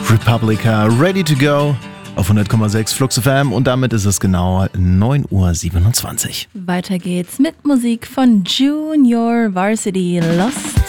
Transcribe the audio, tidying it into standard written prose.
Republica, Ready to Go auf 100,6 Flux FM und damit ist es genau 9:27 Uhr. Weiter geht's mit Musik von Junior Varsity Lost.